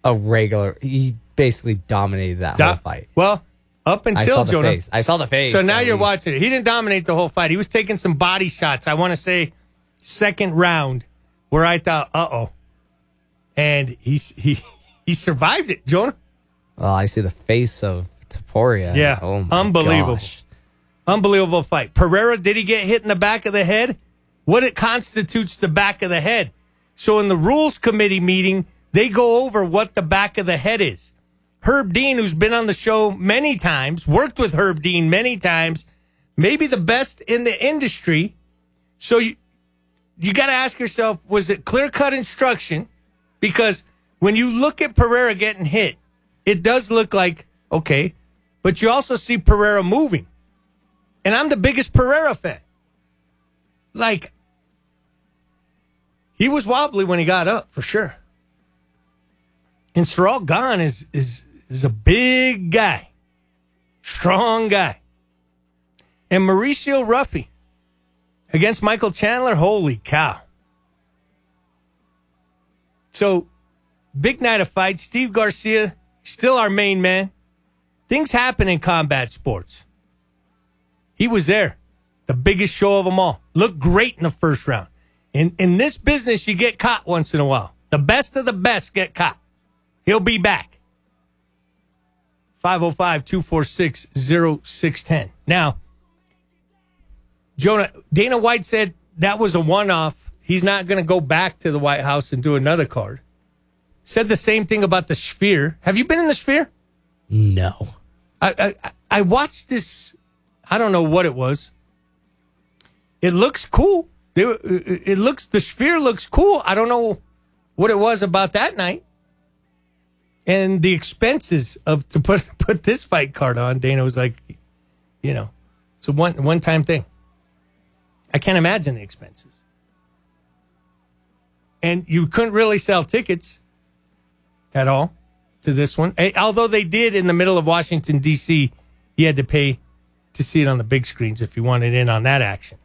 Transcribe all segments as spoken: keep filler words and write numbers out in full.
a regular. He basically dominated that Do- whole fight. Well, up until I saw the Jonah. face. I saw the face. So now you're least. watching it. He didn't dominate the whole fight. He was taking some body shots. I want to say second round where I thought, uh-oh. And he, he, he survived it, Jonah. Well, I see the face of Topuria. Yeah, Oh, my unbelievable. gosh. Unbelievable fight. Pereira, did he get hit in the back of the head? What it constitutes the back of the head? So in the rules committee meeting, they go over what the back of the head is. Herb Dean, who's been on the show many times, worked with Herb Dean many times, maybe the best in the industry. So you you got to ask yourself, was it clear-cut instruction? Because when you look at Pereira getting hit, it does look like, okay, but you also see Pereira moving. And I'm the biggest Pereira fan. Like, he was wobbly when he got up, for sure. And Ciryl Gane is, is, is a big guy. Strong guy. And Mauricio Ruffy against Michael Chandler, holy cow. So, big night of fights. Steve Garcia, still our main man. Things happen in combat sports. He was there. The biggest show of them all. Looked great in the first round. In in this business, you get caught once in a while. The best of the best get caught. He'll be back. five oh five, two four six, oh six one oh. Now, Jonah, Dana White said that was a one-off. He's not going to go back to the White House and do another card. Said the same thing about the Sphere. Have you been in the Sphere? No. I I, I watched this. I don't know what it was. It looks cool. They, it looks the Sphere looks cool. I don't know what it was about that night. And the expenses of to put put this fight card on, Dana was like, you know, it's a one one time thing. I can't imagine the expenses. And you couldn't really sell tickets at all to this one. Although they did in the middle of Washington, D C, you had to pay to see it on the big screens if you wanted in on that action.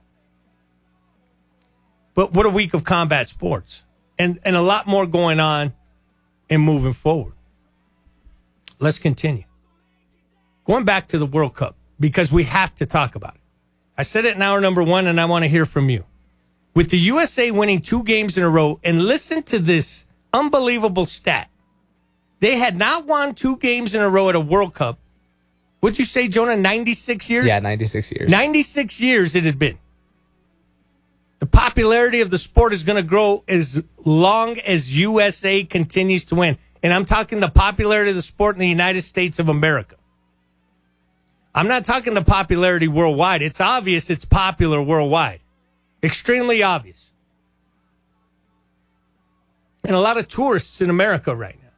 But what a week of combat sports. And and a lot more going on and moving forward. Let's continue. Going back to the World Cup, because we have to talk about it. I said it in hour number one, and I want to hear from you. With the U S A winning two games in a row, and listen to this unbelievable stat. They had not won two games in a row at a World Cup. What'd you say, Jonah, ninety-six years? Yeah, ninety-six years. ninety-six years it had been. The popularity of the sport is going to grow as long as U S A continues to win. And I'm talking the popularity of the sport in the United States of America. I'm not talking the popularity worldwide. It's obvious it's popular worldwide. Extremely obvious. And a lot of tourists in America right now.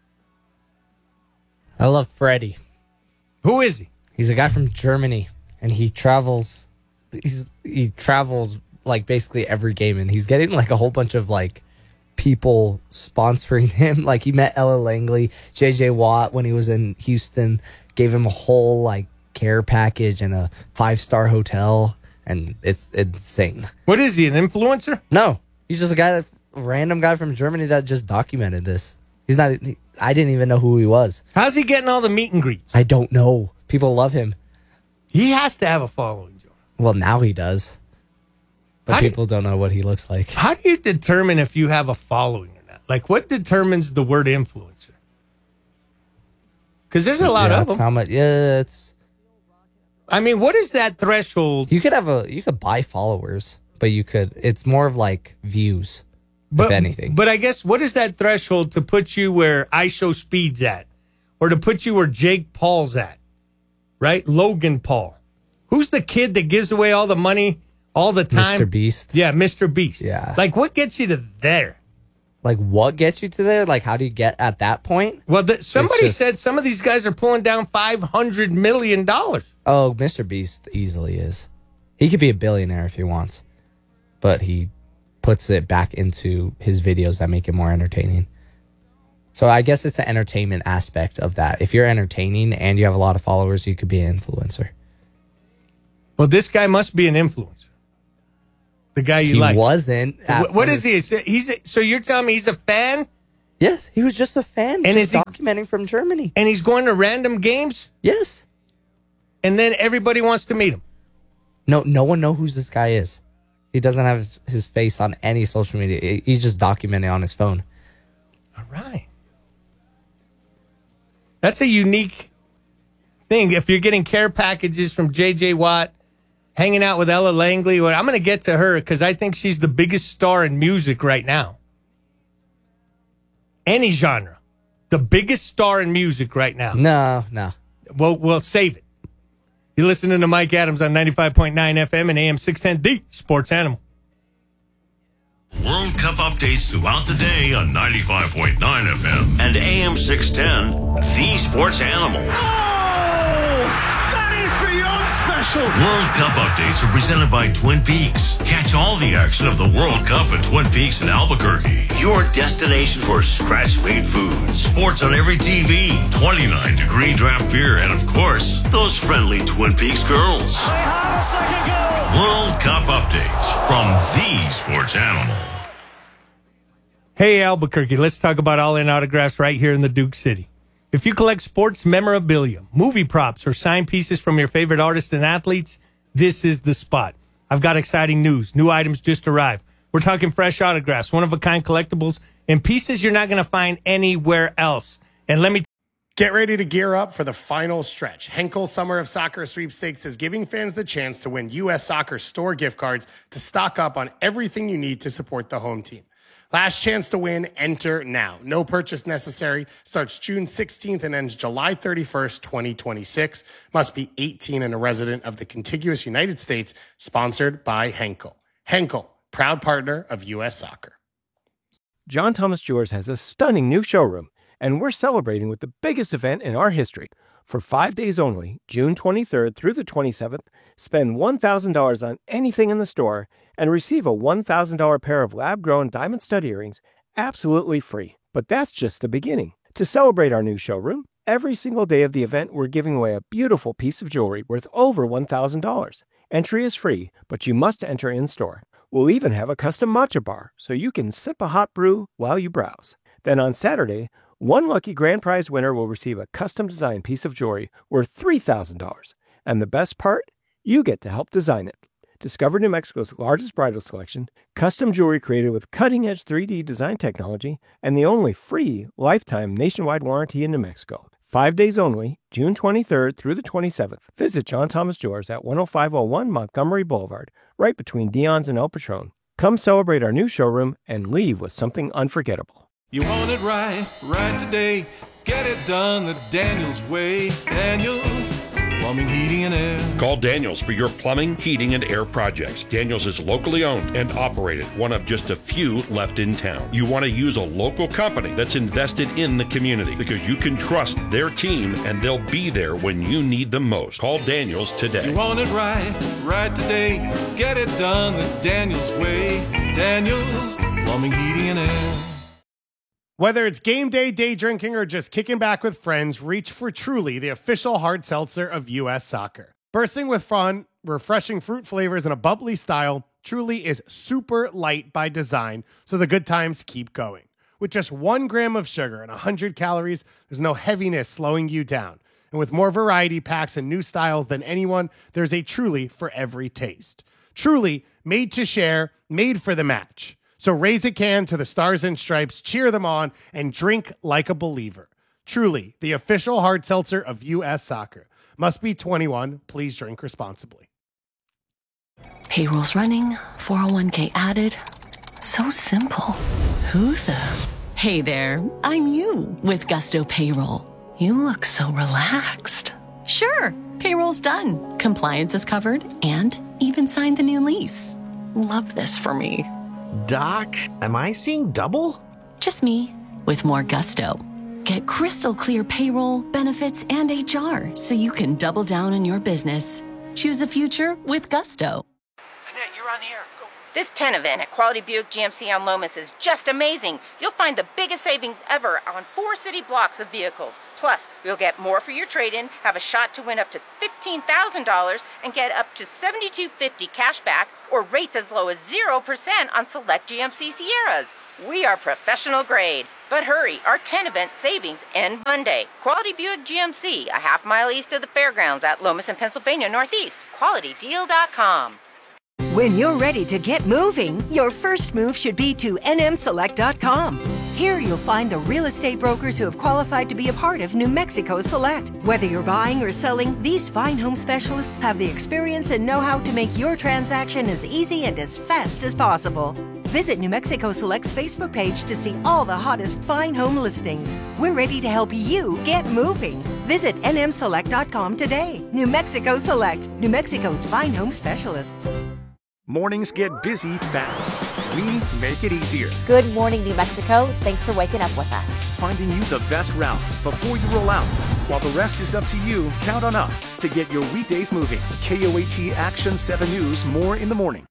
I love Freddie. Who is he? He's a guy from Germany, and he travels. He's he travels like basically every game, and he's getting like a whole bunch of like people sponsoring him. Like he met Ella Langley, J J Watt when he was in Houston, gave him a whole like care package and a five star hotel, and it's insane. What is he? An influencer? No, he's just a guy that a random guy from Germany that just documented this. He's not. He, I didn't even know who he was. How's he getting all the meet and greets? I don't know. People love him. He has to have a following, Joe. Well, now he does. But How do people do, not know what he looks like. How do you determine if you have a following or not? Like, what determines the word influencer? Because there's a lot yeah, of that's them. how much? Yeah, it's. I mean, what is that threshold? You could have a. You could buy followers, but you could. It's more of like views, But, if anything. But I guess what is that threshold to put you where I Show Speed's at, or to put you where Jake Paul's at, right? Logan Paul. Who's the kid that gives away all the money all the time? Mister Beast. Yeah, Mister Beast. Yeah. Like, what gets you to there? Like, what gets you to there? Like, how do you get at that point? Well, the, somebody just- said some of these guys are pulling down five hundred million dollars. Oh, Mister Beast easily is. He could be a billionaire if he wants, but he puts it back into his videos that make it more entertaining. So I guess it's an entertainment aspect of that. If you're entertaining and you have a lot of followers, you could be an influencer. Well, this guy must be an influencer. The guy you He like. wasn't. at What, what first. is he? He's a, so you're telling me he's a fan Yes, he was just a fan, And just is he- documenting from Germany. And he's going to random games, Yes. and then everybody wants to meet him. No, no one knows who this guy is. He doesn't have his face on any social media. He's just documenting on his phone. All right. That's a unique thing. If you're getting care packages from J J Watt, hanging out with Ella Langley, well, I'm going to get to her because I think she's the biggest star in music right now. Any genre. The biggest star in music right now. No, no. Well, we'll save it. You're listening to Mike Adams on ninety-five point nine F M and A M six ten, the Sports Animal. World Cup updates throughout the day on ninety-five point nine F M and A M six ten, the Sports Animal. Oh, that is beyond special. World Cup updates are presented by Twin Peaks. Catch all the action of the World Cup at Twin Peaks in Albuquerque. Your destination for scratch-made food. Sports on every T V. twenty-nine degree draft beer. And, of course, those friendly Twin Peaks girls. They have a second goal. World Cup updates from the Sports Animal. Hey, Albuquerque, let's talk about all-in autographs right here in the Duke City. If you collect sports memorabilia, movie props, or signed pieces from your favorite artists and athletes, this is the spot. I've got exciting news. New items just arrived. We're talking fresh autographs, one-of-a-kind collectibles, and pieces you're not going to find anywhere else. And let me Get ready to gear up for the final stretch. Henkel Summer of Soccer Sweepstakes is giving fans the chance to win U S Soccer store gift cards to stock up on everything you need to support the home team. Last chance to win, enter now. No purchase necessary. Starts June sixteenth and ends July thirty-first, twenty twenty-six. Must be eighteen and a resident of the contiguous United States. Sponsored by Henkel. Henkel, proud partner of U S Soccer. John Thomas Jewelers has a stunning new showroom, and we're celebrating with the biggest event in our history. For five days only, June twenty-third through the twenty-seventh, spend one thousand dollars on anything in the store and receive a one thousand dollars pair of lab-grown diamond stud earrings absolutely free. But that's just the beginning. To celebrate our new showroom, every single day of the event, we're giving away a beautiful piece of jewelry worth over one thousand dollars. Entry is free, but you must enter in-store. We'll even have a custom matcha bar, so you can sip a hot brew while you browse. Then on Saturday, one lucky grand prize winner will receive a custom-designed piece of jewelry worth three thousand dollars. And the best part? You get to help design it. Discover New Mexico's largest bridal selection, custom jewelry created with cutting-edge three D design technology, and the only free lifetime nationwide warranty in New Mexico. Five days only, June twenty-third through the twenty-seventh. Visit John Thomas Jewelers at one oh five oh one Montgomery Boulevard, right between Dion's and El Patron. Come celebrate our new showroom and leave with something unforgettable. You want it right, right today. Get it done the Daniels way. Daniels Plumbing, Heating, and Air. Call Daniels for your plumbing, heating, and air projects. Daniels is locally owned and operated, one of just a few left in town. You want to use a local company that's invested in the community because you can trust their team and they'll be there when you need them most. Call Daniels today. You want it right, right today. Get it done the Daniels way. Daniels Plumbing, Heating, and Air. Whether it's game day, day drinking, or just kicking back with friends, reach for Truly, the official hard seltzer of U S Soccer. Bursting with fun, refreshing fruit flavors, and a bubbly style, Truly is super light by design, so the good times keep going. With just one gram of sugar and one hundred calories, there's no heaviness slowing you down. And with more variety packs and new styles than anyone, there's a Truly for every taste. Truly, made to share, made for the match. So raise a can to the Stars and Stripes, cheer them on, and drink like a believer. Truly, the official hard seltzer of U S Soccer. Must be twenty-one. Please drink responsibly. Payroll's running, four oh one k added. So simple. Who the? Hey there, I'm you with Gusto Payroll. You look so relaxed. Sure, payroll's done. Compliance is covered and even signed the new lease. Love this for me. Doc, am I seeing double? Just me, with more gusto. Get crystal clear payroll, benefits, and H R so you can double down on your business. Choose a future with gusto. Annette, you're on the air. Go. This ten event at Quality Buick G M C on Lomas is just amazing. You'll find the biggest savings ever on four city blocks of vehicles. Plus, you'll get more for your trade-in, have a shot to win up to fifteen thousand dollars, and get up to seventy-two fifty cash back or rates as low as zero percent on select G M C Sierras. We are professional grade. But hurry, our ten event savings end Monday. Quality Buick G M C, a half mile east of the fairgrounds at Lomas and Pennsylvania Northeast. quality deal dot com. When you're ready to get moving, your first move should be to N M select dot com. Here you'll find the real estate brokers who have qualified to be a part of New Mexico Select. Whether you're buying or selling, these fine home specialists have the experience and know-how to make your transaction as easy and as fast as possible. Visit New Mexico Select's Facebook page to see all the hottest fine home listings. We're ready to help you get moving. Visit N M select dot com today. New Mexico Select, New Mexico's fine home specialists. Mornings get busy fast. We make it easier. Good morning, New Mexico. Thanks for waking up with us. Finding you the best route before you roll out. While the rest is up to you, count on us to get your weekdays moving. K O A T Action seven News, more in the morning.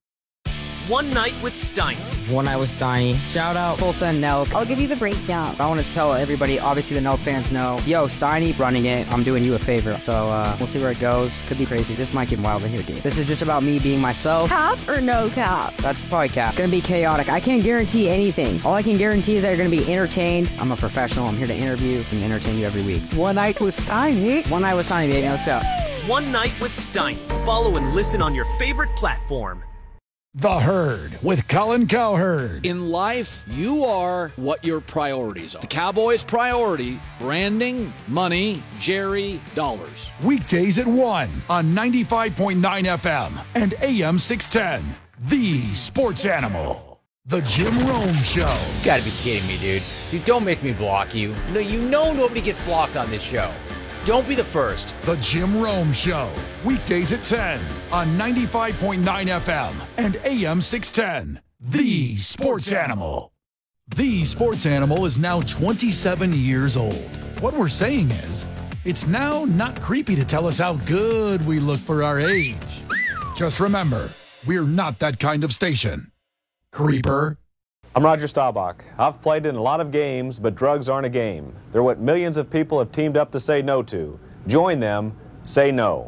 One Night with Steiny. One Night with Steiny. Shout out Tulsa and Nelk. I'll give you the breakdown. I want to tell everybody, obviously the Nelk fans know, yo, Steiny running it. I'm doing you a favor. So uh, we'll see where it goes. Could be crazy. This might get wild in here, dude. This is just about me being myself. Cap or no cap? That's probably cap. Gonna be chaotic. I can't guarantee anything. All I can guarantee is that you're gonna be entertained. I'm a professional. I'm here to interview and entertain you every week. One Night with Steiny. One Night with Steiny, baby. Let's go. One Night with Steiny. Follow and listen on your favorite platform. The Herd with Colin Cowherd. In life, you are what your priorities are. The Cowboys' priority, branding, money, Jerry, dollars. Weekdays at one on ninety-five point nine F M and A M six ten. The Sports Animal. The Jim Rome Show. You gotta be kidding me, dude. Dude, don't make me block you. No, you know nobody gets blocked on this show. Don't be the first. The Jim Rome Show. Weekdays at ten on ninety-five point nine F M and A M six ten. The Sports Animal. The Sports Animal is now twenty-seven years old. What we're saying is, it's now not creepy to tell us how good we look for our age. Just remember, we're not that kind of station. Creeper. I'm Roger Staubach. I've played in a lot of games, but drugs aren't a game. They're what millions of people have teamed up to say no to. Join them. Say no.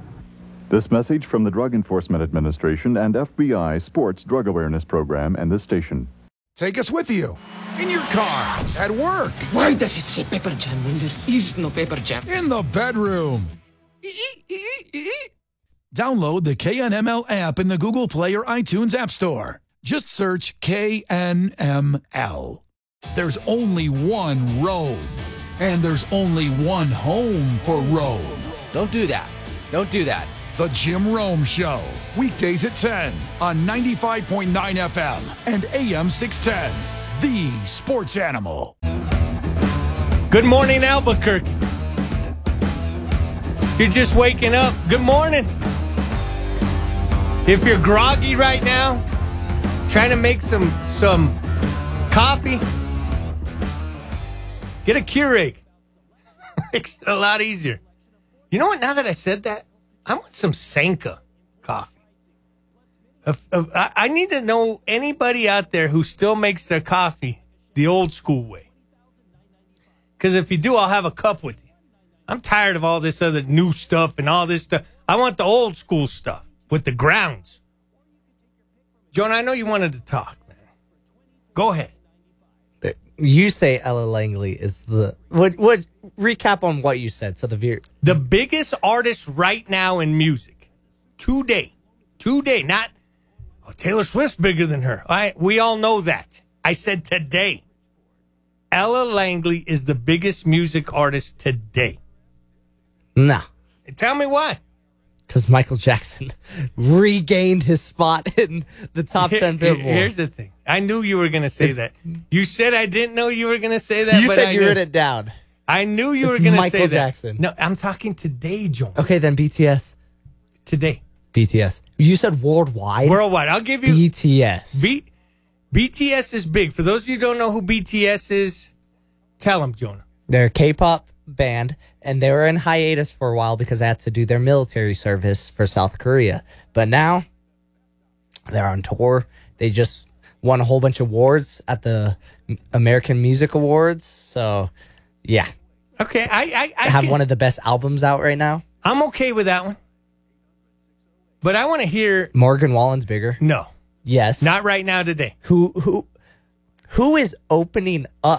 This message from the Drug Enforcement Administration and F B I Sports Drug Awareness Program and this station. Take us with you. In your car. At work. Why does it say Pepper Jam when there is no Pepper Jam? In the bedroom. Download the K N M L app in the Google Play or iTunes App Store. Just search K N M L. There's only one Rome, and there's only one home for Rome. Don't do that. Don't do that. The Jim Rome Show. Weekdays at ten on ninety-five point nine F M and A M six ten. The Sports Animal. Good morning, Albuquerque. You're just waking up. Good morning. If you're groggy right now, trying to make some some coffee, get a Keurig. Makes it a lot easier. You know what? Now that I said that, I want some Sanka coffee. Uh, uh, I, I need to know anybody out there who still makes their coffee the old school way. Because if you do, I'll have a cup with you. I'm tired of all this other new stuff and all this stuff. I want the old school stuff with the grounds. Jonah, I know you wanted to talk, man. Go ahead. You say Ella Langley is the... What, what, recap on what you said. So the view... The biggest artist right now in music. Today. Today. Not... Oh, Taylor Swift's bigger than her. All right, we all know that. I said today. Ella Langley is the biggest music artist today. No. Tell me why. Because Michael Jackson regained his spot in the top ten Billboard. Here's the thing. I knew you were going to say it's, that. You said I didn't know you were going to say that. You but said I you knew. wrote it down. I knew you it's were going to say Michael that. Jackson. No, I'm talking today, John. Okay, then B T S. Today. B T S. You said worldwide? Worldwide. I'll give you... B T S. B- B T S is big. For those of you who don't know who B T S is, tell them, Jonah. They're a K-pop band, and they were in hiatus for a while because they had to do their military service for South Korea. But now, they're on tour. They just won a whole bunch of awards at the American Music Awards. So, yeah. Okay, I... I, I have can, one of the best albums out right now. I'm okay with that one. But I want to hear... Morgan Wallen's bigger. No. Yes. Not right now today. Who who who is opening up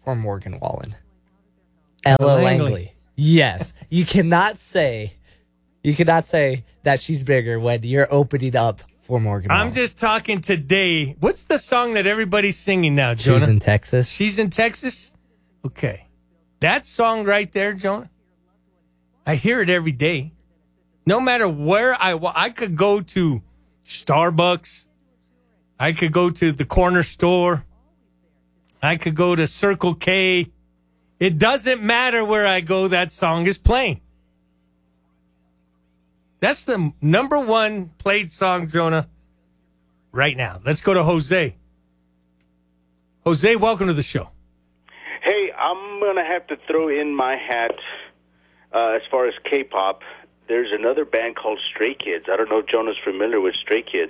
or Morgan Wallen? Ella Langley. Langley. Yes. You cannot say you cannot say that she's bigger when you're opening up for Morgan Wallen. I'm just talking today. What's the song that everybody's singing now, Jonah? She's in Texas. She's in Texas? Okay. That song right there, Jonah, I hear it every day. No matter where I wa- I could go to Starbucks. I could go to the corner store. I could go to Circle K. It doesn't matter where I go, that song is playing. That's the number one played song, Jonah, right now. Let's go to Jose. Jose, welcome to the show. Hey, I'm going to have to throw in my hat uh, as far as K-pop. There's another band called Stray Kids. I don't know if Jonah's familiar with Stray Kids,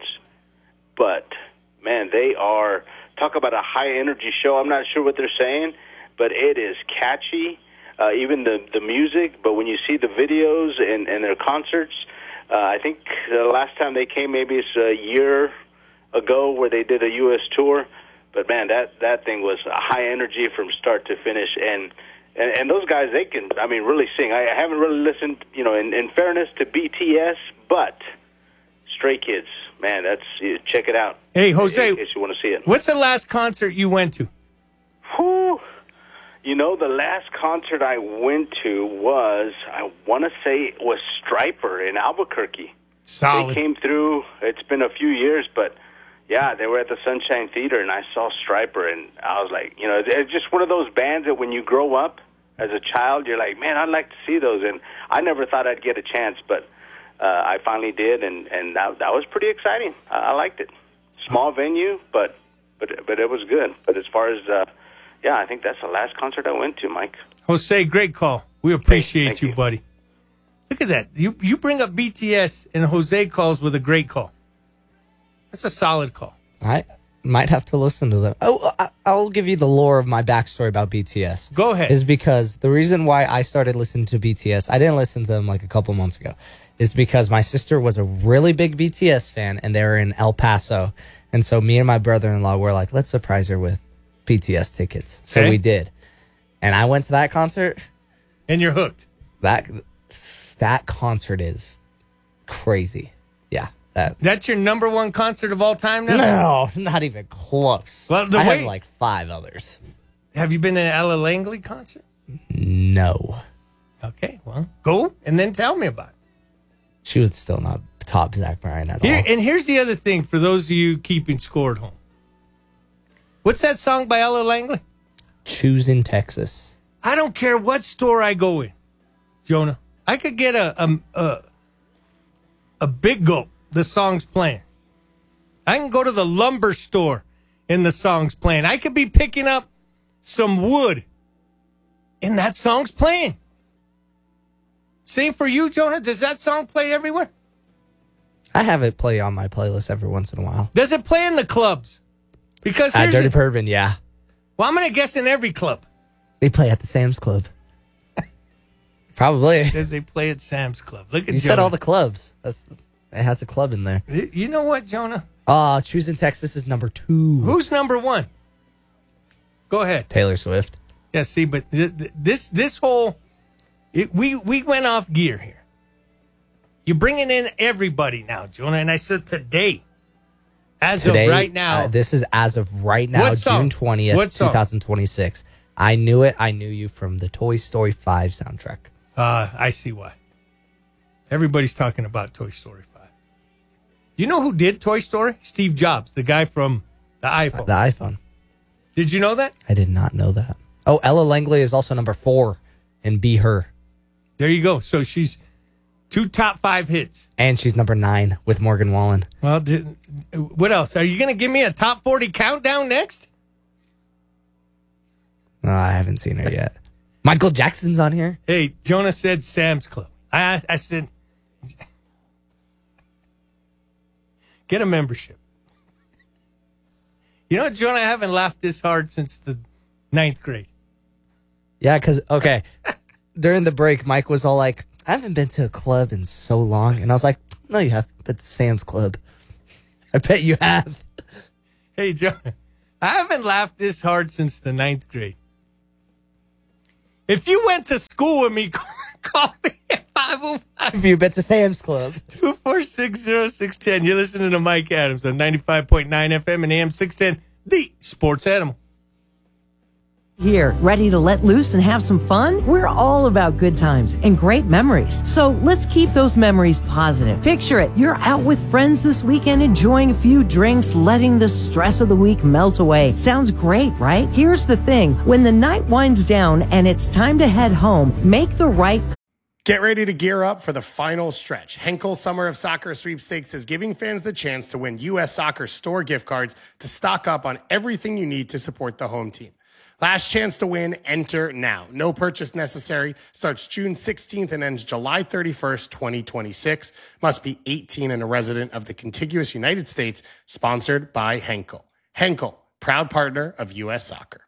but, man, they are, talk about a high-energy show. I'm not sure what they're saying, but it is catchy, uh, even the, the music. But when you see the videos and, and their concerts, uh, I think the last time they came, maybe it's a year ago where they did a U S tour. But, man, that, that thing was high energy from start to finish. And, and, and those guys, they can, I mean, really sing. I haven't really listened, you know, in, in fairness to B T S, but Stray Kids, man, that's, you check it out. Hey, Jose, in case you want to see it. What's the last concert you went to? Whew. You know, the last concert I went to was, I want to say it was Stryper in Albuquerque. Solid. They came through, it's been a few years, but yeah, they were at the Sunshine Theater, and I saw Stryper, and I was like, you know, it's just one of those bands that when you grow up as a child, you're like, man, I'd like to see those, and I never thought I'd get a chance, but uh, I finally did, and, and that, that was pretty exciting. I, I liked it. Small venue, but, but, but it was good. But as far as... Uh, Yeah, I think that's the last concert I went to, Mike. Jose, great call. We appreciate hey, you, you, buddy. Look at that. You you bring up B T S, and Jose calls with a great call. That's a solid call. I might have to listen to them. Oh, I, I'll give you the lore of my backstory about B T S. Go ahead. Is because the reason why I started listening to B T S, I didn't listen to them like a couple months ago, is because my sister was a really big B T S fan, and they were in El Paso. And so me and my brother-in-law were like, let's surprise her with B T S tickets. So okay. we did. And I went to that concert. And you're hooked. That that concert is crazy. Yeah. That That's your number one concert of all time now? No, not even close. Well, the I way, have like five others. Have you been to an Ella Langley concert? No. Okay, well, go and then tell me about it. She would still not top Zach Bryan at Here, all. and here's the other thing for those of you keeping score at home. What's that song by Ella Langley? Choosing Texas. I don't care what store I go in, Jonah. I could get a a a, a Big Gulp. The song's playing. I can go to the lumber store and the song's playing. I could be picking up some wood and that song's playing. Same for you, Jonah. Does that song play everywhere? I have it play on my playlist every once in a while. Does it play in the clubs? Because At here's Dirty the- Bourbon, yeah. Well, I'm going to guess in every club. They play at the Sam's Club. Probably. They, they play at Sam's Club. Look at You Jonah. said all the clubs. That's it has a club in there. You know what, Jonah? Uh, Choosing Texas is number two. Who's number one? Go ahead. Taylor Swift. Yeah, see, but th- th- this this whole it, we we went off gear here. You're bringing in everybody now, Jonah, and I said today, as Today, of right now. Uh, this is as of right now, What song? June twentieth, What song? twenty twenty-six. I knew it. I knew you from the Toy Story five soundtrack. Uh, I see why. Everybody's talking about Toy Story five. You know who did Toy Story? Steve Jobs, the guy from the iPhone. The iPhone. Did you know that? I did not know that. Oh, Ella Langley is also number four in Be Her. There you go. So she's two top five hits. And she's number nine with Morgan Wallen. Well, did, what else? Are you going to give me a top forty countdown next? No, I haven't seen her yet. Michael Jackson's on here. Hey, Jonah said Sam's Club. I, I said, get a membership. You know, Jonah, I haven't laughed this hard since the ninth grade. Yeah, because, okay, during the break, Mike was all like, I haven't been to a club in so long. And I was like, no, you have. It's Sam's Club. I bet you have. Hey, Jonah, I haven't laughed this hard since the ninth grade. If you went to school with me, call me at five oh five. If you've been to Sam's Club. two four six, oh six one oh. You're listening to Mike Adams on ninety-five point nine F M and A M six ten, the Sports Animal. Here, ready to let loose and have some fun? We're all about good times and great memories. So let's keep those memories positive. Picture it. You're out with friends this weekend, enjoying a few drinks, letting the stress of the week melt away. Sounds great, right? Here's the thing. When the night winds down and it's time to head home, make the right... Get ready to gear up for the final stretch. Henkel Summer of Soccer Sweepstakes is giving fans the chance to win U S Soccer store gift cards to stock up on everything you need to support the home team. Last chance to win, enter now. No purchase necessary. Starts June sixteenth and ends July thirty-first, twenty twenty-six. Must be eighteen and a resident of the contiguous United States. Sponsored by Henkel. Henkel, proud partner of U S Soccer.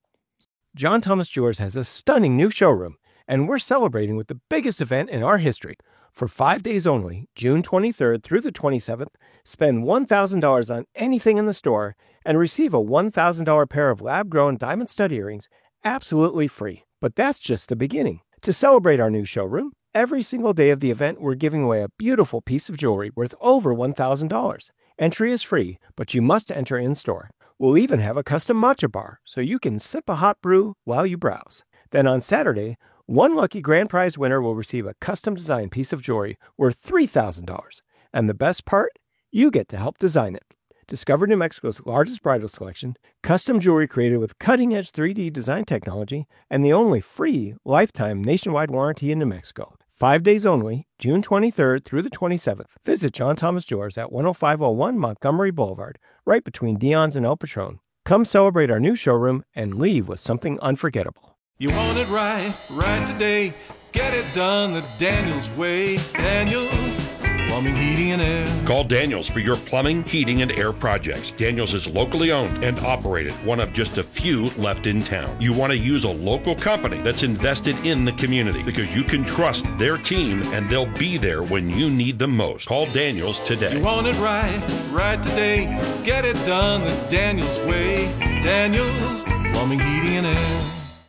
John Thomas Jewelers has a stunning new showroom, and we're celebrating with the biggest event in our history. For five days only, June twenty-third through the twenty-seventh, spend one thousand dollars on anything in the store and receive a one thousand dollars pair of lab-grown diamond stud earrings absolutely free. But that's just the beginning. To celebrate our new showroom, every single day of the event, we're giving away a beautiful piece of jewelry worth over one thousand dollars. Entry is free, but you must enter in-store. We'll even have a custom matcha bar, so you can sip a hot brew while you browse. Then on Saturday, one lucky grand prize winner will receive a custom-designed piece of jewelry worth three thousand dollars. And the best part? You get to help design it. Discover New Mexico's largest bridal selection, custom jewelry created with cutting-edge three D design technology, and the only free lifetime nationwide warranty in New Mexico. Five days only, June twenty-third through the twenty-seventh. Visit John Thomas Jewelers at one oh five oh one Montgomery Boulevard, right between Dion's and El Patron. Come celebrate our new showroom and leave with something unforgettable. You want it right, right today. Get it done the Daniels way. Daniels Plumbing, Heating, and Air. Call Daniels for your plumbing, heating, and air projects. Daniels is locally owned and operated, one of just a few left in town. You want to use a local company that's invested in the community because you can trust their team and they'll be there when you need them most. Call Daniels today. You want it right, right today. Get it done the Daniels way. Daniels Plumbing, Heating, and Air.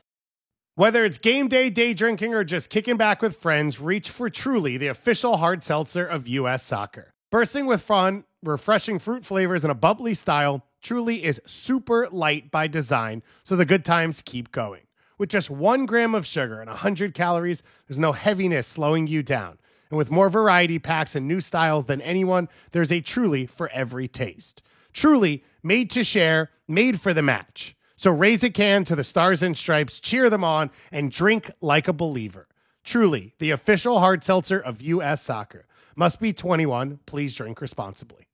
Whether it's game day, day drinking, or just kicking back with friends, reach for Truly, the official hard seltzer of U S Soccer. Bursting with fun, refreshing fruit flavors, and a bubbly style, Truly is super light by design, so the good times keep going. With just one gram of sugar and one hundred calories, there's no heaviness slowing you down. And with more variety packs and new styles than anyone, there's a Truly for every taste. Truly, made to share, made for the match. So raise a can to the Stars and Stripes, cheer them on, and drink like a believer. Truly, the official hard seltzer of U S Soccer. Must be twenty-one. Please drink responsibly.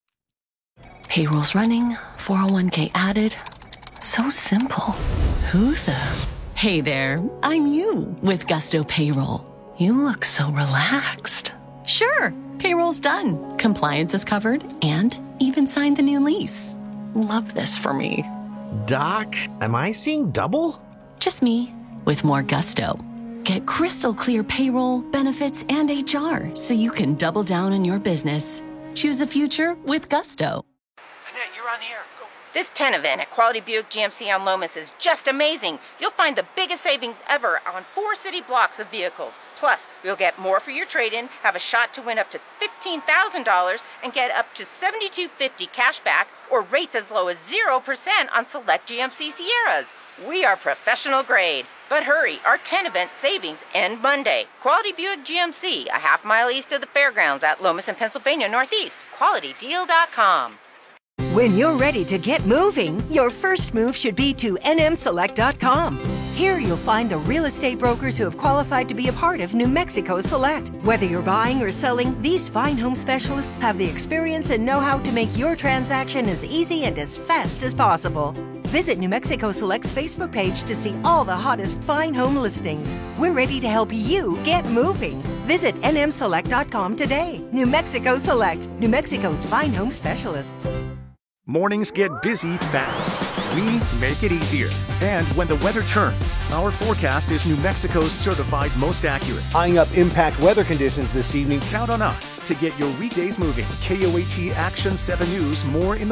Payroll's running, four oh one k added. So simple. Who the? Hey there, I'm you with Gusto Payroll. You look so relaxed. Sure, payroll's done. Compliance is covered and even signed the new lease. Love this for me. Doc, am I seeing double? Just me, with more gusto. Get crystal clear payroll, benefits, and H R so you can double down on your business. Choose a future with gusto. Annette, you're on the air. Go. This ten event at Quality Buick G M C on Lomas is just amazing. You'll find the biggest savings ever on four city blocks of vehicles. Plus, you'll get more for your trade-in, have a shot to win up to fifteen thousand dollars, and get up to seventy-two fifty cash back or rates as low as zero percent on select G M C Sierras. We are professional grade. But hurry, our ten event savings end Monday. Quality Buick G M C, a half mile east of the fairgrounds at Lomas and Pennsylvania Northeast. quality deal dot com. When you're ready to get moving, your first move should be to N M select dot com. Here you'll find the real estate brokers who have qualified to be a part of New Mexico Select. Whether you're buying or selling, these fine home specialists have the experience and know-how to make your transaction as easy and as fast as possible. Visit New Mexico Select's Facebook page to see all the hottest fine home listings. We're ready to help you get moving. Visit N M select dot com today. New Mexico Select, New Mexico's fine home specialists. Mornings get busy fast. We make it easier. And when the weather turns, our forecast is New Mexico's certified most accurate. Eyeing up impact weather conditions this evening. Count on us to get your weekdays moving. K O A T Action seven News, more in the morning.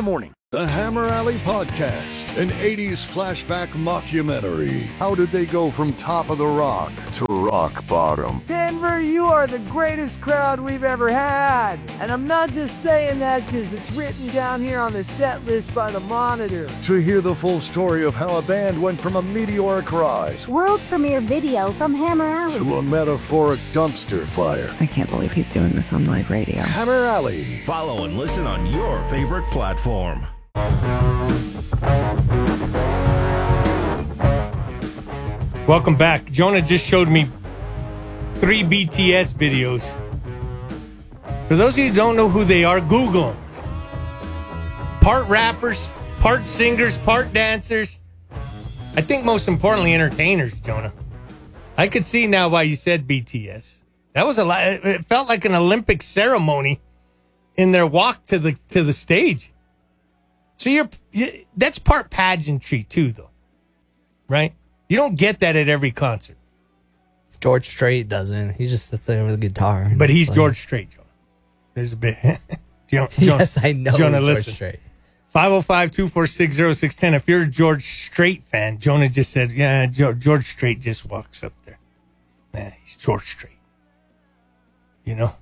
The Hammer Alley Podcast, an eighties flashback mockumentary. How did they go from top of the rock to rock bottom? Denver, you are the greatest crowd we've ever had. And I'm not just saying that because it's written down here on the set list by the Monitor. To hear the full story of how a band went from a meteoric rise World premiere video from Hammer Alley to a metaphoric dumpster fire. I can't believe he's doing this on live radio. Hammer Alley. Follow and listen on your favorite platform. Welcome back. Jonah just showed me three B T S videos. For those of you who don't know who they are, Google them. Part rappers, part singers, part dancers. I think most importantly, entertainers, Jonah. I could see now why you said B T S. That was a lot. It felt like an Olympic ceremony in their walk to the to the stage. So you're you, that's part pageantry too, though, right? You don't get that at every concert. George Strait doesn't. He just sits there with a guitar. But he's like, George Strait, Jonah. There's a bit. Jonah, yes, I know. Jonah, George listen. Strait. five oh five, two four six, oh six one oh. If you're a George Strait fan, Jonah just said, yeah, George Strait just walks up there. Man, he's George Strait. You know?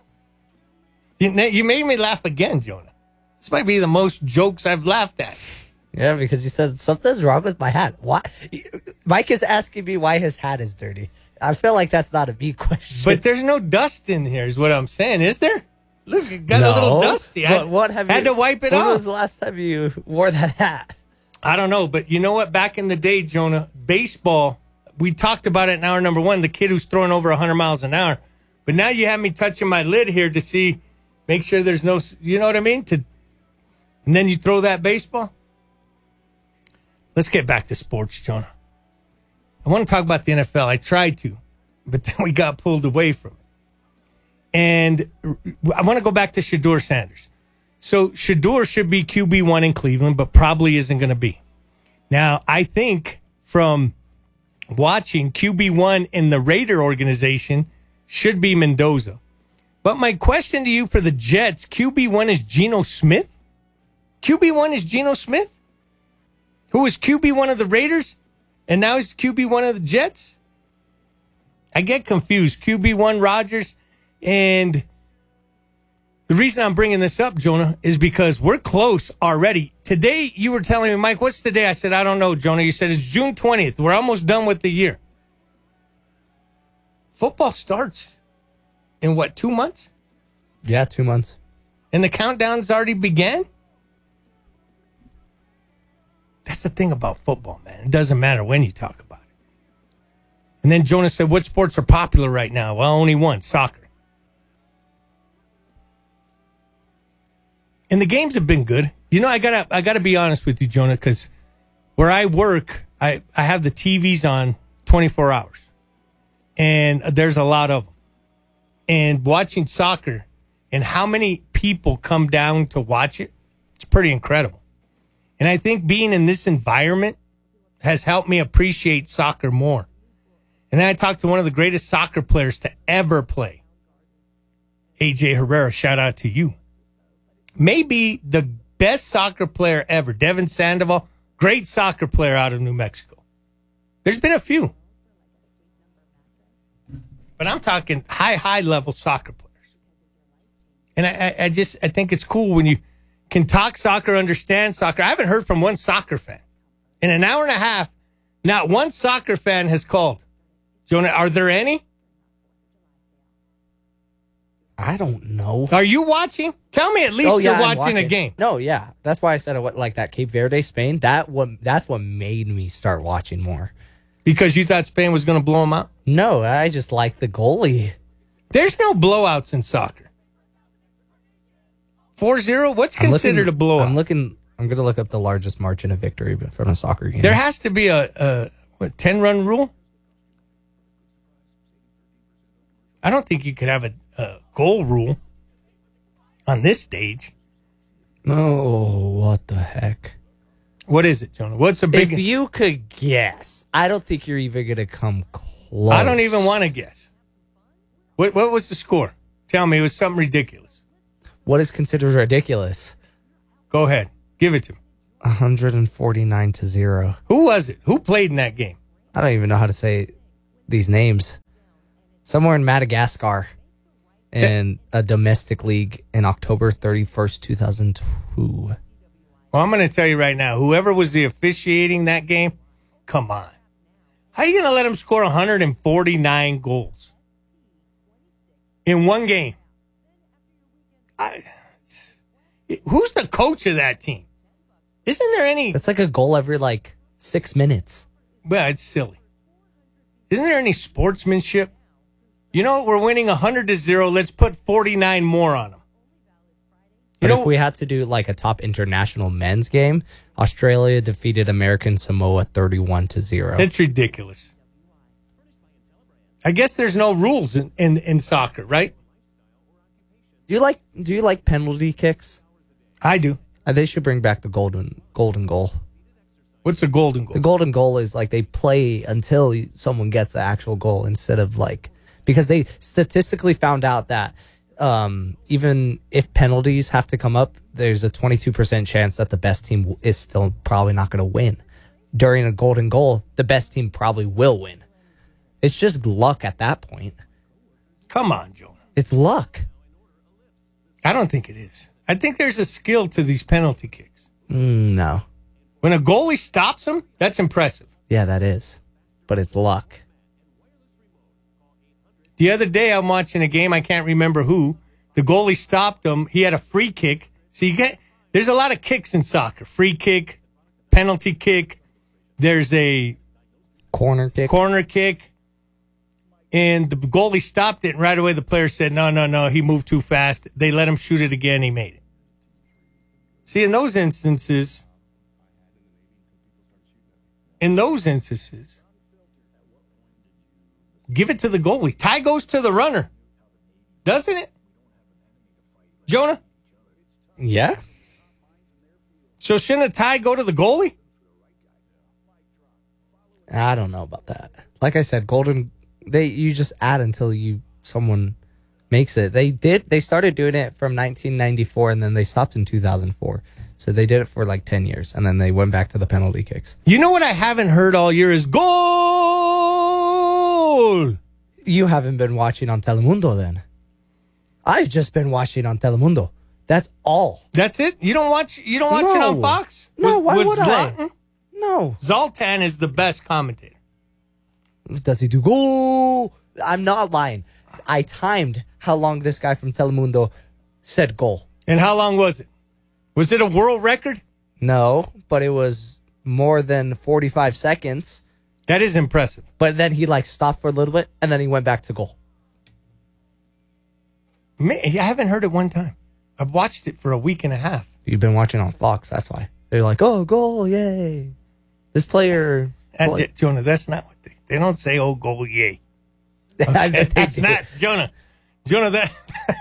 you, you made me laugh again, Jonah. This might be the most jokes I've laughed at. Yeah, because you said something's wrong with my hat. Why? Mike is asking me why his hat is dirty. I feel like that's not a me question. But there's no dust in here, is what I'm saying. Is there? Look, it got no. a little dusty. I what, what have had you, to wipe it when off. When was the last time you wore that hat? I don't know, but you know what? Back in the day, Jonah, baseball, we talked about it in hour number one, the kid who's throwing over one hundred miles an hour. But now you have me touching my lid here to see, make sure there's no, you know what I mean? To And then you throw that baseball. Let's get back to sports, Jonah. I want to talk about the N F L. I tried to, but then we got pulled away from it. And I want to go back to Shedeur Sanders. So Shedeur should be Q B one in Cleveland, but probably isn't going to be. Now, I think from watching, Q B one in the Raider organization should be Mendoza. But my question to you for the Jets, Q B one is Geno Smith? Q B one is Geno Smith? Who was Q B one of the Raiders, and now he's Q B one of the Jets? I get confused. Q B one Rodgers, and the reason I'm bringing this up, Jonah, is because we're close already. Today, you were telling me, Mike, what's today? I said, I don't know, Jonah. You said it's June twentieth. We're almost done with the year. Football starts in, what, two months? Yeah, two months. And the countdown's already began? That's the thing about football, man. It doesn't matter when you talk about it. And then Jonah said, what sports are popular right now? Well, only one, soccer. And the games have been good. You know, I gotta I gotta be honest with you, Jonah, because where I work, I, I have the T Vs on twenty-four hours. And there's a lot of them. And watching soccer and how many people come down to watch it, it's pretty incredible. And I think being in this environment has helped me appreciate soccer more. And then I talked to one of the greatest soccer players to ever play, A J Herrera. Shout out to you. Maybe the best soccer player ever, Devin Sandoval, great soccer player out of New Mexico. There's been a few. But I'm talking high, high level soccer players. And I, I, I just, I think it's cool when you can talk soccer, understand soccer. I haven't heard from one soccer fan. In an hour and a half, not one soccer fan has called. Jonah, are there any? I don't know. Are you watching? Tell me at least oh, yeah, you're watching, watching a game. No, yeah. That's why I said it, like that Cape Verde, Spain. That what That's what made me start watching more. Because you thought Spain was going to blow them out? No, I just like the goalie. There's no blowouts in soccer. four zero? What's considered looking, a blowout? I'm looking. I'm going to look up the largest margin of victory from a soccer game. There has to be a, a what, ten-run rule? I don't think you could have a, a goal rule on this stage. Oh, what the heck? What is it, Jonah? What's a big... If you could guess, I don't think you're even going to come close. I don't even want to guess. What, what was the score? Tell me. It was something ridiculous. What is considered ridiculous? Go ahead. Give it to me. one hundred forty-nine to zero. Who was it? Who played in that game? I don't even know how to say these names. Somewhere in Madagascar in a domestic league in October thirty-first, two thousand two. Well, I'm going to tell you right now, whoever was the officiating that game, come on. How are you going to let him score one hundred forty-nine goals in one game? I, who's the coach of that team? Isn't there any... That's like a goal every, like, six minutes. Well, it's silly. Isn't there any sportsmanship? You know, we're winning one hundred to zero. Let's put forty-nine more on them. But if we had to do like a top international men's game, Australia defeated American Samoa thirty-one to zero. It's ridiculous. I guess there's no rules in, in, in soccer, right? Do you like do you like penalty kicks? I do. Uh, they should bring back the golden golden goal. What's a golden goal? The golden goal is like they play until someone gets the actual goal instead of like, because they statistically found out that um, even if penalties have to come up, there's a twenty-two percent chance that the best team is still probably not going to win. During a golden goal, the best team probably will win. It's just luck at that point. Come on, Jonah. It's luck. I don't think it is. I think there's a skill to these penalty kicks. Mm, no. When a goalie stops them, that's impressive. Yeah, that is. But it's luck. The other day, I'm watching a game. I can't remember who. The goalie stopped him. He had a free kick. So you get, there's a lot of kicks in soccer. Free kick, penalty kick. There's a corner kick. Corner kick. And the goalie stopped it. And right away, the player said, no, no, no. He moved too fast. They let him shoot it again. He made it. See, in those instances, in those instances, give it to the goalie. Tie goes to the runner. Doesn't it? Jonah? Yeah. So shouldn't a tie go to the goalie? I don't know about that. Like I said, golden, they you just add until you someone makes it. They did. They started doing it from nineteen ninety-four, and then they stopped in two thousand four. So they did it for like ten years, and then they went back to the penalty kicks. You know what I haven't heard all year is goal. You haven't been watching on Telemundo then. I've just been watching on Telemundo. That's all. That's it? You don't watch You don't watch No. it on Fox? No, was, why was would I? Zlatan? No. Zoltan is the best commentator. Does he do goal? I'm not lying. I timed how long this guy from Telemundo said goal. And how long was it? Was it a world record? No, but it was more than forty-five seconds. That is impressive. But then he like stopped for a little bit, and then he went back to goal. Man, I haven't heard it one time. I've watched it for a week and a half. You've been watching on Fox, that's why. They're like, oh, goal, yay. This player... That, play- Jonah, that's not what they... They don't say, oh, goal, yay. I bet they That's do. not... Jonah, Jonah, that...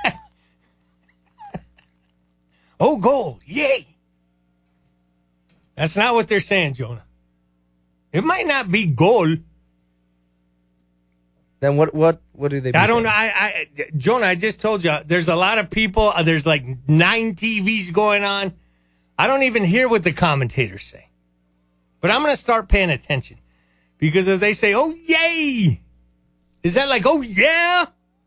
oh, goal, yay. That's not what they're saying, Jonah. It might not be goal. Then what What? What do they be I don't saying? know. I, I, Jonah, I just told you, there's a lot of people. uh, There's like nine T Vs going on. I don't even hear what the commentators say. But I'm going to start paying attention. Because if they say, oh, yay, is that like, oh, yeah?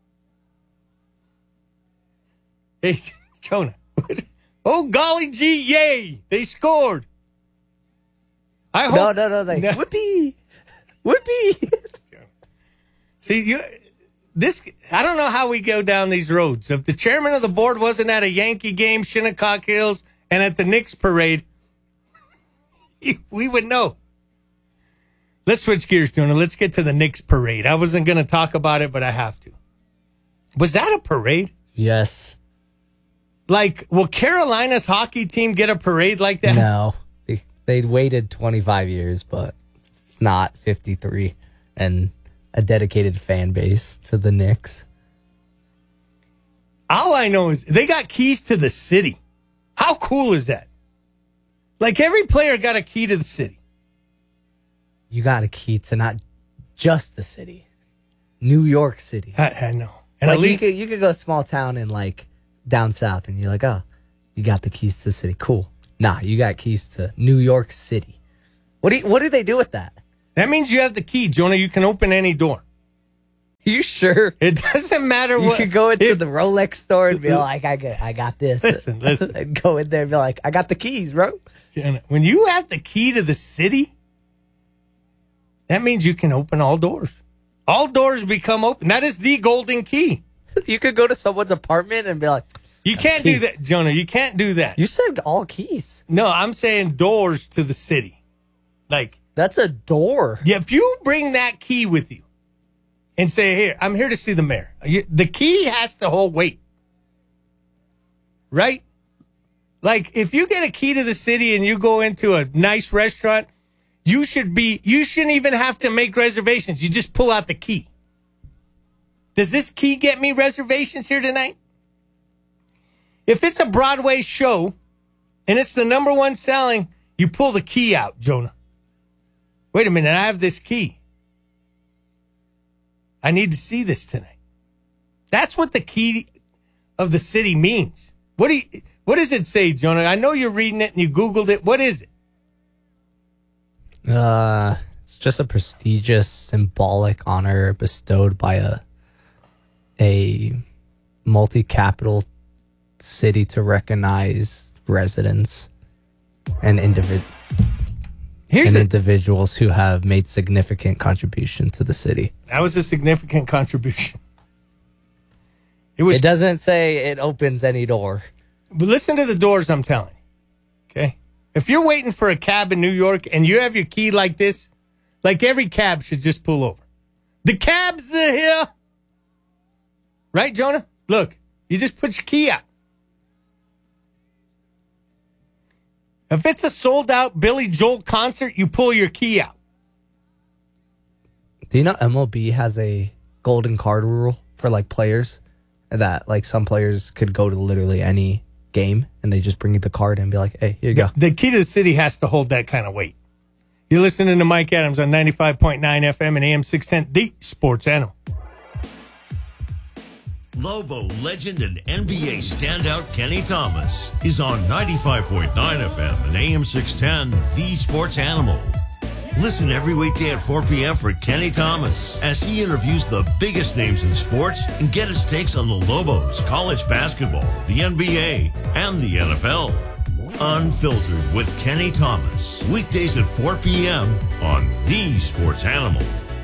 Hey, Jonah. Oh, golly gee, yay. They scored. I hope. No, no, no. They, No. Whoopee. Whoopee. See, you, this, I don't know how we go down these roads. If the chairman of the board wasn't at a Yankee game, Shinnecock Hills, and at the Knicks parade, we would know. Let's switch gears, Jonah. Let's get to the Knicks parade. I wasn't going to talk about it, but I have to. Was that a parade? Yes. Like, will Carolina's hockey team get a parade like that? No. They, they waited twenty-five years, but it's not fifty-three. And a dedicated fan base to the Knicks. All I know is they got keys to the city. How cool is that? Like, every player got a key to the city. You got a key to not just the city. New York City. I, I know. And Like at you least, could you could go small town in like down south and you're like, oh, you got the keys to the city. Cool. Nah, you got keys to New York City. What do you, what do they do with that? That means you have the key, Jonah. You can open any door. You sure? It doesn't matter You what. could go into if- the Rolex store and be like, I got, I got this. Listen, listen. And go in there and be like, I got the keys, bro. Jonah, when you have the key to the city, that means you can open all doors. All doors become open. That is the golden key. You could go to someone's apartment and be like, You can't do that, Jonah. You can't do that. You said all keys. No, I'm saying doors to the city. Like, that's a door. Yeah, if you bring that key with you and say, here, I'm here to see the mayor. You, the key has to hold weight. Right? Like, if you get a key to the city and you go into a nice restaurant, you should be, you shouldn't even have to make reservations. You just pull out the key. Does this key get me reservations here tonight? If it's a Broadway show and it's the number one selling, you pull the key out, Jonah. Wait a minute, I have this key. I need to see this tonight. That's what the key of the city means. What do you, what does it say, Jonah? I know you're reading it and you Googled it. What is it? Uh, it's just a prestigious, symbolic honor bestowed by a a multi-capital city to recognize residents and individ- Here's and the- individuals who have made significant contribution to the city. That was a significant contribution. It was. It doesn't say it opens any door. But listen to the doors I'm telling you. Okay? If you're waiting for a cab in New York and you have your key like this, like every cab should just pull over. The cabs are here. Right, Jonah? Look, you just put your key out. If it's a sold out Billy Joel concert, you pull your key out. Do you know M L B has a golden card rule for like players that like some players could go to literally any game and they just bring you the card and be like, hey, here you go. The key to the city has to hold that kind of weight. You're listening to Mike Adams on ninety-five point nine F M and A M six ten, the Sports Animal. Lobo legend and N B A standout Kenny Thomas is on ninety-five point nine F M and A M six ten, the Sports Animal. Listen every weekday at four p.m. for Kenny Thomas as he interviews the biggest names in sports and get his takes on the Lobos, college basketball, the N B A, and the N F L. Unfiltered with Kenny Thomas. Weekdays at four p.m. on the Sports Animal.